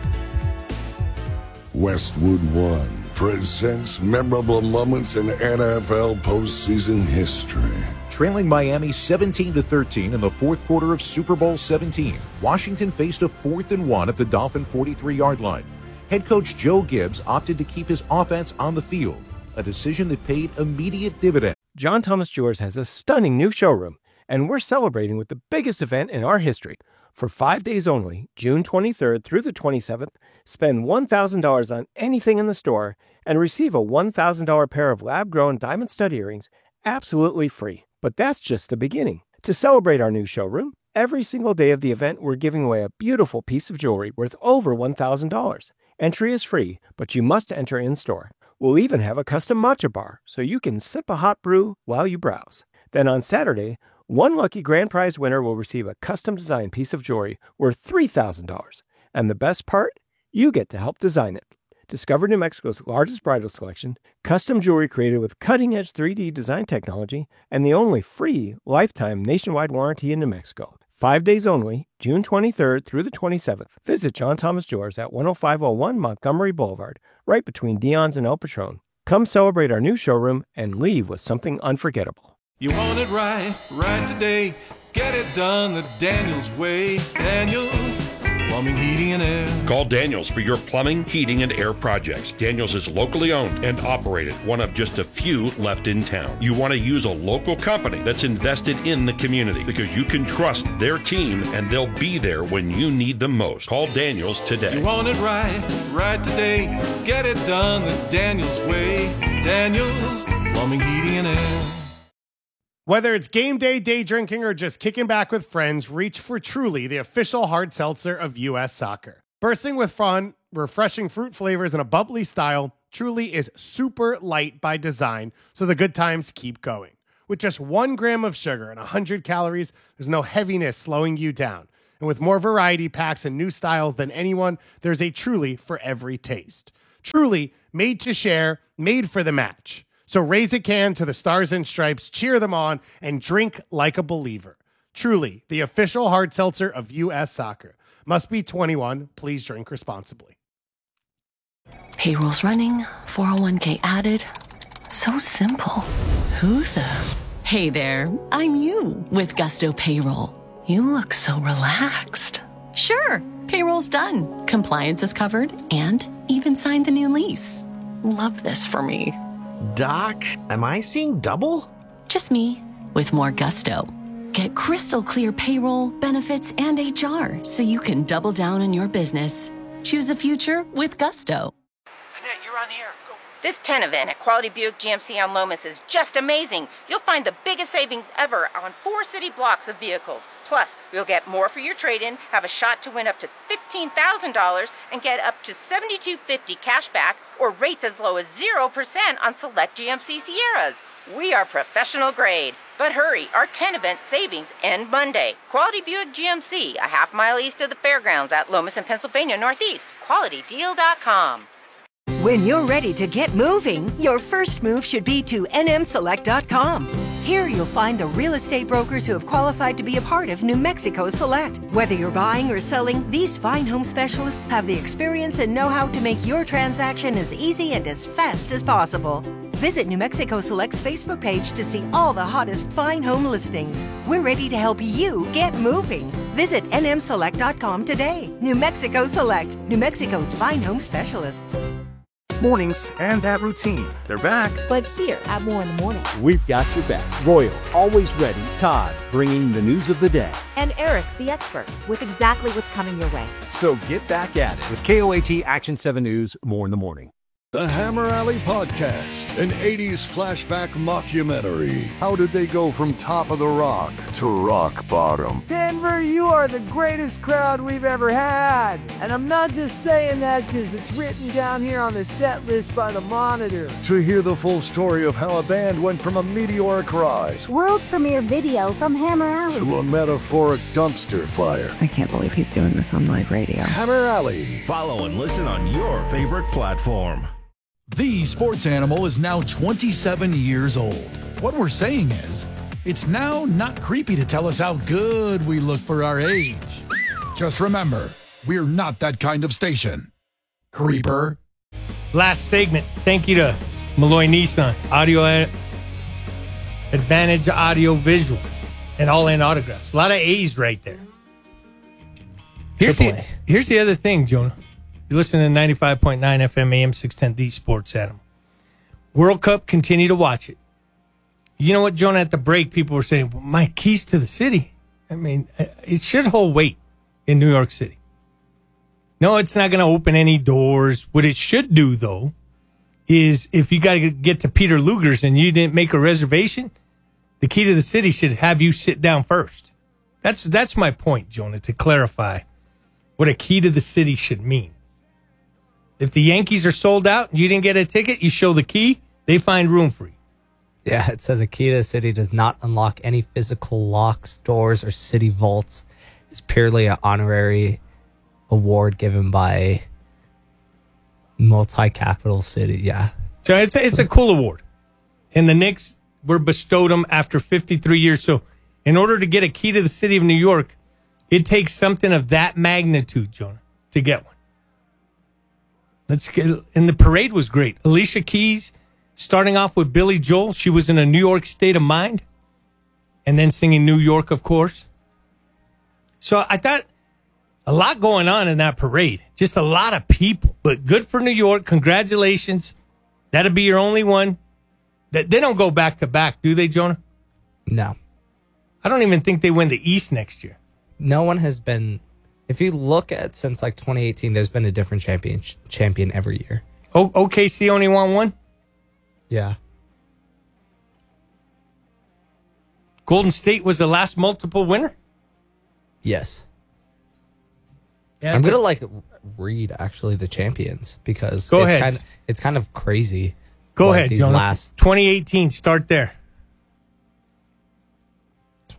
Westwood One presents memorable moments in N F L postseason history. Trailing Miami seventeen to thirteen in the fourth quarter of Super Bowl seventeen, Washington faced a fourth and one at the Dolphin forty-three-yard line. Head coach Joe Gibbs opted to keep his offense on the field, a decision that paid immediate dividends. John Thomas Jewelers has a stunning new showroom, and we're celebrating with the biggest event in our history. For five days only, June twenty-third through the twenty-seventh, spend one thousand dollars on anything in the store and receive a one thousand dollars pair of lab-grown diamond stud earrings absolutely free. But that's just the beginning. To celebrate our new showroom, every single day of the event, we're giving away a beautiful piece of jewelry worth over one thousand dollars. Entry is free, but you must enter in-store. We'll even have a custom matcha bar, so you can sip a hot brew while you browse. Then on Saturday, one lucky grand prize winner will receive a custom-designed piece of jewelry worth three thousand dollars. And the best part? You get to help design it. Discover New Mexico's largest bridal selection, custom jewelry created with cutting-edge three D design technology, and the only free lifetime nationwide warranty in New Mexico. Five days only, June twenty-third through the twenty-seventh. Visit John Thomas Jewelers at one oh five oh one Montgomery Boulevard, right between Dion's and El Patron. Come celebrate our new showroom and leave with something unforgettable. You want it right, right today. Get it done the Daniels way. Daniels Plumbing, Heating, and Air. Call Daniels for your plumbing, heating, and air projects. Daniels is locally owned and operated, one of just a few left in town. You want to use a local company that's invested in the community because you can trust their team and they'll be there when you need them most. Call Daniels today. You want it right, right today. Get it done the Daniels way. Daniels Plumbing, Heating, and Air. Whether it's game day, day drinking, or just kicking back with friends, reach for Truly, the official hard seltzer of U S Soccer. Bursting with fun, refreshing fruit flavors, and a bubbly style, Truly is super light by design, so the good times keep going. With just one gram of sugar and one hundred calories, there's no heaviness slowing you down. And with more variety packs and new styles than anyone, there's a Truly for every taste. Truly, made to share, made for the match. So raise a can to the Stars and Stripes, cheer them on, and drink like a believer. Truly, the official hard seltzer of U S Soccer. Must be twenty-one. Please drink responsibly. Payroll's running, four oh one k added. So simple. Who the? Hey there, I'm you with Gusto Payroll. You look so relaxed. Sure, payroll's done. Compliance is covered and even signed the new lease. Love this for me. Doc, am I seeing double? Just me with more gusto. Get crystal clear payroll, benefits, and H R so you can double down on your business. Choose a future with Gusto. Annette, you're on the air. Go. This ten event at Quality Buick G M C on Lomas is just amazing. You'll find the biggest savings ever on four city blocks of vehicles. Plus, you'll get more for your trade-in, have a shot to win up to fifteen thousand dollars, and get up to seventy-two fifty cash back or rates as low as zero percent on select G M C Sierras. We are professional grade. But hurry, our ten event savings end Monday. Quality Buick G M C, a half mile east of the fairgrounds at Lomas and Pennsylvania Northeast. quality deal dot com. When you're ready to get moving, your first move should be to N M select dot com. Here you'll find the real estate brokers who have qualified to be a part of New Mexico Select. Whether you're buying or selling, these fine home specialists have the experience and know-how to make your transaction as easy and as fast as possible. Visit New Mexico Select's Facebook page to see all the hottest fine home listings. We're ready to help you get moving. Visit N M select dot com today. New Mexico Select, New Mexico's fine home specialists. Mornings and that routine. They're back. But here at More in the Morning. We've got your back. Royal, always ready. Todd, bringing the news of the day. And Eric, the expert, with exactly what's coming your way. So get back at it with K O A T Action seven News, More in the Morning. The Hammer Alley Podcast, an eighties flashback mockumentary. How did they go from top of the rock to rock bottom? Denver, you are the greatest crowd we've ever had. And I'm not just saying that because it's written down here on the set list by the Monitor. To hear the full story of how a band went from a meteoric rise World premiere video from Hammer Alley to a metaphoric dumpster fire. I can't believe he's doing this on live radio. Hammer Alley. Follow and listen on your favorite platform. The Sports Animal is now twenty-seven years old. What we're saying is, it's now not creepy to tell us how good we look for our age. Just remember, we're not that kind of station. Creeper. Last segment. Thank you to Malloy Nissan, Audio Ad- Advantage Audio Visual, and All In Autographs. A lot of A's right there. Here's the, here's the other thing, Jonah. You listen to ninety-five point nine F M A M six ten, The Sports Animal. World Cup, continue to watch it. You know what, Jonah, at the break, people were saying, well, my keys to the city. I mean, it should hold weight in New York City. No, it's not going to open any doors. What it should do, though, is if you got to get to Peter Luger's and you didn't make a reservation, the key to the city should have you sit down first. That's that's my point, Jonah, to clarify what a key to the city should mean. If the Yankees are sold out and you didn't get a ticket, you show the key, they find room for you. Yeah, it says a key to the city does not unlock any physical locks, doors, or city vaults. It's purely an honorary award given by multi-capital city. Yeah. So it's a, it's a cool award. And the Knicks were bestowed them after fifty-three years. So in order to get a key to the city of New York, it takes something of that magnitude, Jonah, to get one. Let's get, and the parade was great. Alicia Keys, starting off with Billy Joel. She was in a New York state of mind. And then singing New York, of course. So I thought a lot going on in that parade. Just a lot of people. But good for New York. Congratulations. That'll be your only one. They don't go back to back, do they, Jonah? No. I don't even think they win the East next year. No one has been... If you look at since like twenty eighteen, there's been a different champion champion every year. Oh, O K C only won one? Yeah. Golden State was the last multiple winner? Yes. Yeah, I'm going to a- like read actually the champions because Go it's ahead. kind of, it's kind of crazy. Go what ahead, these Jonah. last twenty eighteen, start there.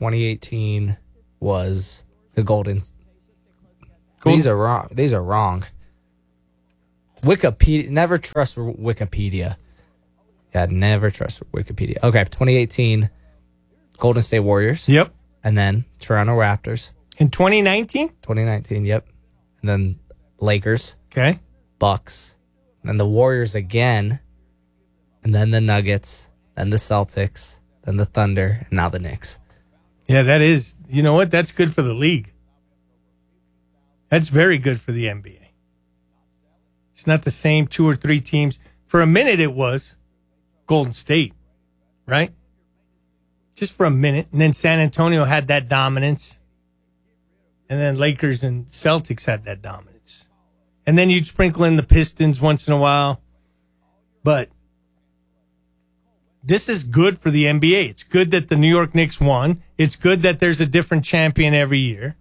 twenty eighteen was the Golden. Golden. These are wrong. These are wrong. Wikipedia. Never trust Wikipedia. Yeah, never trust Wikipedia. Okay, twenty eighteen, Golden State Warriors. Yep. And then Toronto Raptors. In twenty nineteen? twenty nineteen, yep. And then Lakers. Okay. Bucks. And then the Warriors again. And then the Nuggets. Then the Celtics. Then the Thunder. And now the Knicks. Yeah, that is. You know what? That's good for the league. That's very good for the N B A. It's not the same two or three teams. For a minute, it was Golden State, right? Just for a minute. And then San Antonio had that dominance. And then Lakers and Celtics had that dominance. And then you'd sprinkle in the Pistons once in a while. But this is good for the N B A. It's good that the New York Knicks won. It's good that there's a different champion every year.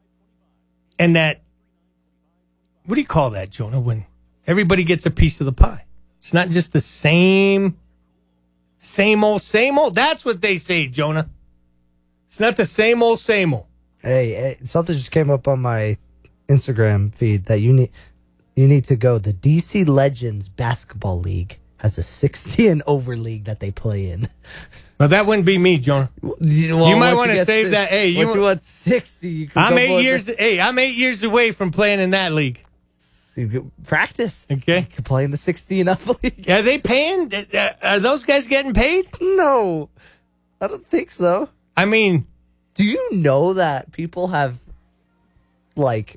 And that, what do you call that, Jonah, when everybody gets a piece of the pie? It's not just the same, same old, same old. That's what they say, Jonah. It's not the same old, same old. Hey, hey, something just came up on my Instagram feed that you need you need to go. The D C Legends Basketball League has a sixty and over league that they play in. Well, that wouldn't be me, Jonah. Well, you might want to save six, that. Hey, you, you want sixty? You can I'm eight on years. the, hey, I'm eight years away from playing in that league. So you can practice. Okay, you can play in the sixty and up league. Are they paying? Are those guys getting paid? No, I don't think so. I mean, do you know that people have like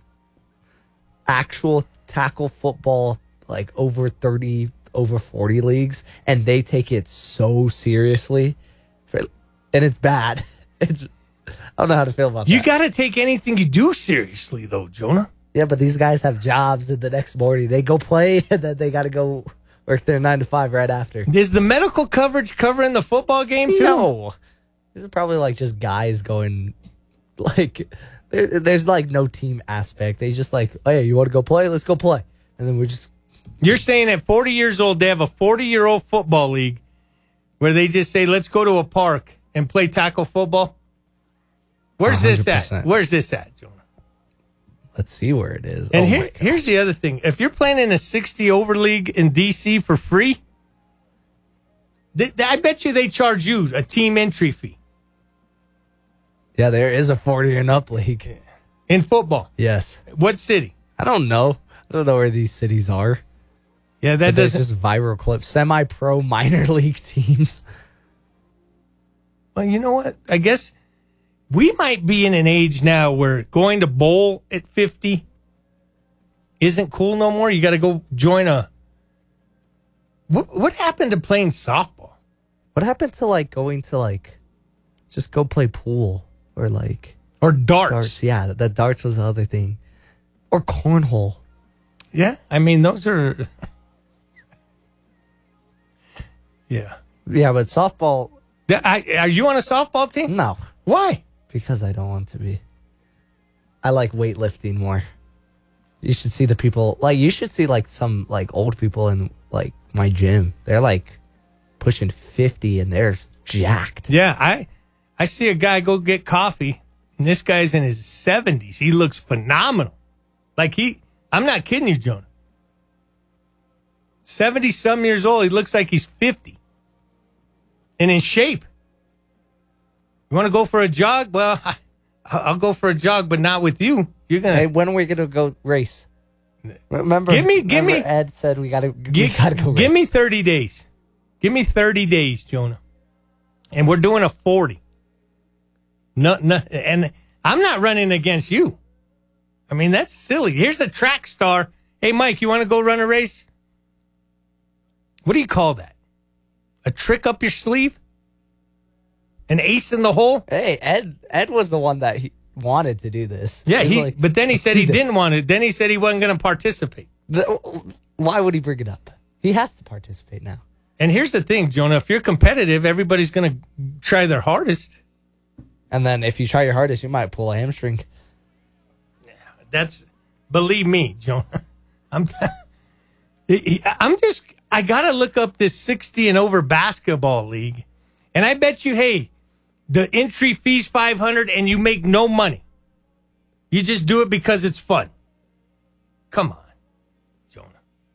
actual tackle football, like over thirty, over forty leagues, and they take it so seriously, and it's bad. It's I don't know how to feel about you that. You got to take anything you do seriously, though, Jonah. Yeah, but these guys have jobs, and the next morning they go play, and then they got to go work their nine to five right after. Is the medical coverage covering the football game too? No, these are probably like just guys going, like there, there's like no team aspect. They just like, hey, you want to go play? Let's go play, and then we're just. You're saying at forty years old, they have a forty-year-old football league where they just say, let's go to a park and play tackle football? Where's one hundred percent. this at? Where's this at, Jonah? Let's see where it is. And oh here, here's the other thing. If you're playing in a sixty over league in D C for free, they, I bet you they charge you a team entry fee. Yeah, there is a forty and up league. In football? Yes. What city? I don't know. I don't know where these cities are. Yeah, that does doesn't... just viral clips. Semi-pro minor league teams. Well, you know what? I guess we might be in an age now where going to bowl at fifty isn't cool no more. You got to go join a... What, what happened to playing softball? What happened to, like, going to, like, just go play pool or, like... Or darts. darts. Yeah, the darts was the other thing. Or cornhole. Yeah, I mean, those are... yeah. Yeah, but softball... I, are you on a softball team? No. Why? Because I don't want to be. I like weightlifting more. You should see the people... Like, you should see, like, some, like, old people in, like, my gym. They're, like, pushing fifty, and they're jacked. Yeah, I, I see a guy go get coffee, and this guy's in his seventies. He looks phenomenal. Like, he... I'm not kidding you, Jonah. seventy-some years old. He looks like he's fifty. And in shape. You want to go for a jog? Well, I, I'll go for a jog, but not with you. You're gonna. Hey, when are we gonna go race? Remember? Give me, give remember me. Ed said we gotta. Give, we gotta go. Give race. me thirty days. Give me thirty days, Jonah. And we're doing a forty. No, no, and I'm not running against you. I mean, that's silly. Here's a track star. Hey, Mike, you want to go run a race? What do you call that? A trick up your sleeve? An ace in the hole? Hey, Ed Ed was the one that he wanted to do this. Yeah, he, he. like, but then he said he this. didn't want it. Then he said he wasn't going to participate. The, why would he bring it up? He has to participate now. And here's the thing, Jonah. If you're competitive, everybody's going to try their hardest. And then if you try your hardest, you might pull a hamstring. That's, believe me, Jonah. I'm, I'm just, I got to look up this sixty and over basketball league. And I bet you, hey, The entry fee's five hundred dollars and you make no money. You just do it because it's fun. Come on, Jonah.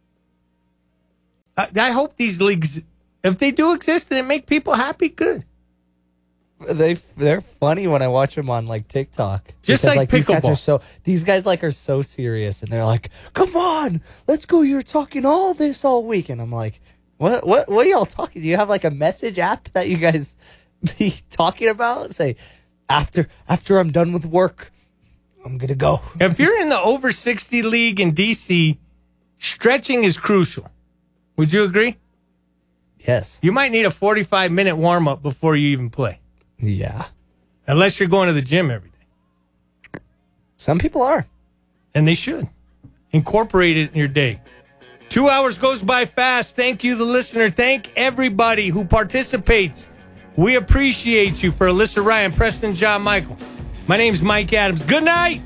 I, I hope these leagues, if they do exist and it make people happy, good. They they're funny when I watch them on like TikTok. Just Because, like these guys pickleball. are so these guys like are so serious, and they're like, "Come on, let's go." You're talking all this all week, and I'm like, "What? What? What are y'all talking? Do you have like a message app that you guys be talking about? Say, after after I'm done with work, I'm gonna go." If you're in the over sixty league in D C, stretching is crucial. Would you agree? Yes. You might need a forty-five minute warm up before you even play. Yeah. Unless you're going to the gym every day. Some people are. And they should. Incorporate it in your day. Two hours goes by fast. Thank you, the listener. Thank everybody who participates. We appreciate you. For Alyssa Ryan, Preston John Michael. My name's Mike Adams. Good night.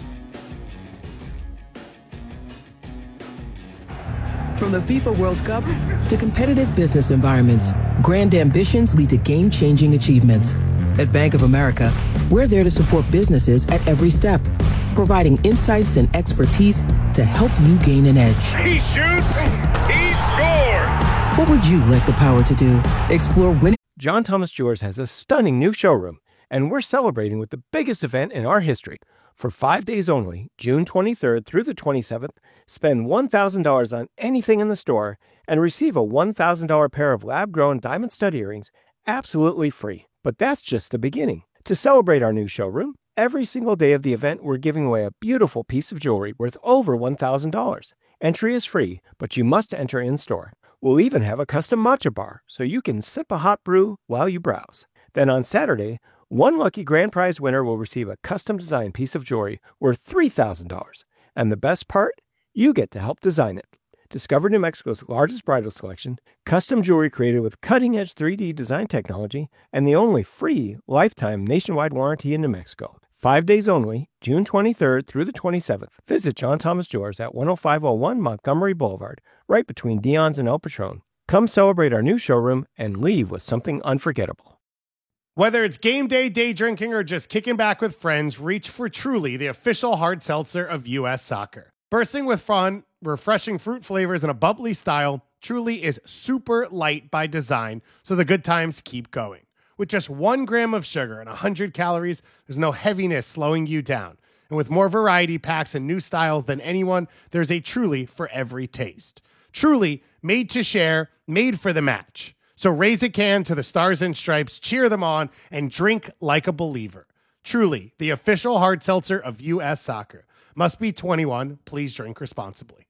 From the FIFA World Cup to competitive business environments, grand ambitions lead to game-changing achievements. At Bank of America, we're there to support businesses at every step, providing insights and expertise to help you gain an edge. He shoots, he scores! What would you like the power to do? Explore winning. John Thomas Jewelers has a stunning new showroom, and we're celebrating with the biggest event in our history. For five days only, June twenty-third through the twenty-seventh, spend one thousand dollars on anything in the store and receive a one thousand dollars pair of lab-grown diamond stud earrings absolutely free. But that's just the beginning. To celebrate our new showroom, every single day of the event, we're giving away a beautiful piece of jewelry worth over one thousand dollars. Entry is free, but you must enter in-store. We'll even have a custom matcha bar, so you can sip a hot brew while you browse. Then on Saturday, one lucky grand prize winner will receive a custom-designed piece of jewelry worth three thousand dollars. And the best part? You get to help design it. Discover New Mexico's largest bridal selection, custom jewelry created with cutting-edge three D design technology, and the only free lifetime nationwide warranty in New Mexico. Five days only, June twenty-third through the twenty-seventh. Visit John Thomas Jewelers at one oh five oh one Montgomery Boulevard, right between Dion's and El Patron. Come celebrate our new showroom and leave with something unforgettable. Whether it's game day, day drinking, or just kicking back with friends, reach for Truly, the official hard seltzer of U S Soccer. Bursting with fun, refreshing fruit flavors, and a bubbly style, Truly is super light by design, so the good times keep going. With just one gram of sugar and one hundred calories, there's no heaviness slowing you down. And with more variety packs and new styles than anyone, there's a Truly for every taste. Truly, made to share, made for the match. So raise a can to the Stars and Stripes, cheer them on, and drink like a believer. Truly, the official hard seltzer of U S Soccer. Must be twenty-one. Please drink responsibly.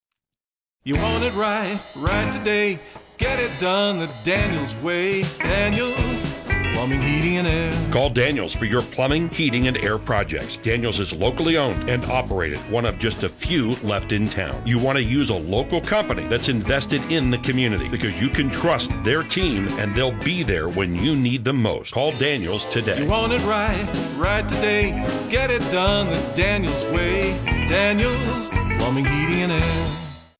You want it right, right today. Get it done the Daniels way. Daniels Plumbing, Heating, and Air. Call Daniels for your plumbing, heating, and air projects. Daniels is locally owned and operated, one of just a few left in town. You want to use a local company that's invested in the community because you can trust their team and they'll be there when you need them most. Call Daniels today. You want it right, right today. Get it done the Daniels way. Daniels Plumbing, Heating, and Air.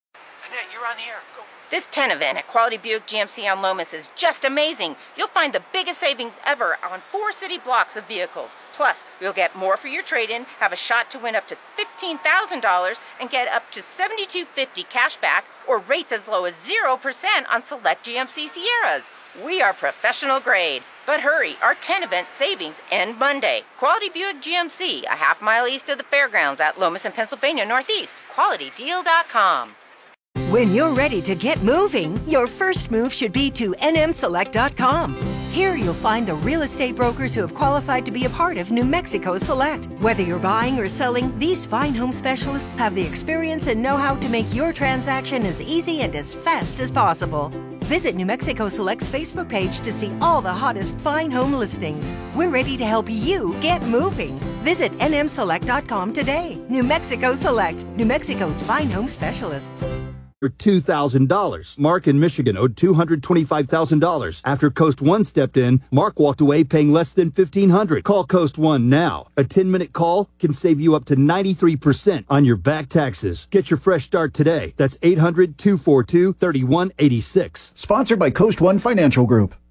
This ten event at Quality Buick G M C on Lomas is just amazing. You'll find the biggest savings ever on four city blocks of vehicles. Plus, you'll get more for your trade-in, have a shot to win up to fifteen thousand dollars, and get up to seventy-two fifty cash back or rates as low as zero percent on select G M C Sierras. We are professional grade. But hurry, our ten event savings end Monday. Quality Buick G M C, a half mile east of the fairgrounds at Lomas and Pennsylvania Northeast. quality deal dot com. When you're ready to get moving, your first move should be to N M select dot com. Here you'll find the real estate brokers who have qualified to be a part of New Mexico Select. Whether you're buying or selling, these fine home specialists have the experience and know-how to make your transaction as easy and as fast as possible. Visit New Mexico Select's Facebook page to see all the hottest fine home listings. We're ready to help you get moving. Visit N M select dot com today. New Mexico Select, New Mexico's fine home specialists. For two thousand dollars. Mark in Michigan owed two hundred twenty-five thousand dollars. After Coast One stepped in, Mark walked away paying less than fifteen hundred dollars. Call Coast One now. A ten-minute call can save you up to ninety-three percent on your back taxes. Get your fresh start today. That's eight hundred, two four two, three one eight six. Sponsored by Coast One Financial Group.